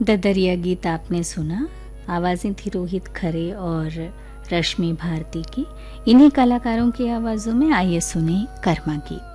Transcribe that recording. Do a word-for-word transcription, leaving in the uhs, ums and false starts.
The दरिया गीत आपने सुना। आवाज़ें थी रोहित खरे और रश्मि भारती की। इन्हीं कलाकारों की आवाज़ों में आइए सुने कर्मा गीत।